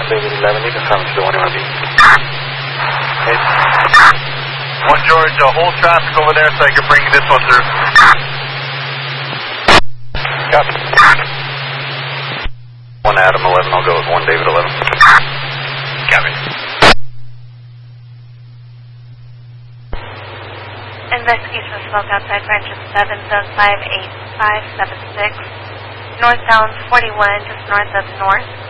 David 11, you can come to the 1 RV. Okay. 1 George, hold traffic over there so I can bring this one through. Copy. 1 Adam 11, I'll go with 1 David 11. Copy. Investigation of smoke outside branches 7, zone 58576. Northbound 41, just north of north.